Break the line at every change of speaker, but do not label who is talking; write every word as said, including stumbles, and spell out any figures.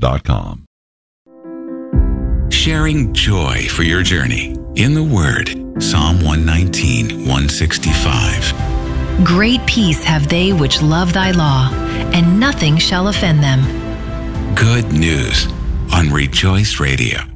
dot com.
Sharing joy for your journey. In the Word, Psalm one nineteen, one sixty-five.
Great peace have they which love thy law, and nothing shall offend them.
Good news on Rejoice Radio.